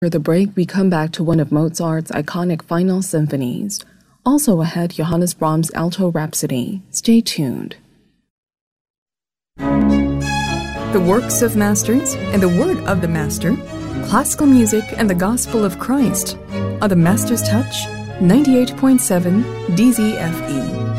For the break, we come back to one of Mozart's iconic final symphonies. Also ahead, Johannes Brahms' Alto Rhapsody. Stay tuned. The works of masters and the word of the master, classical music and the gospel of Christ, on the Master's Touch, 98.7 DZFE.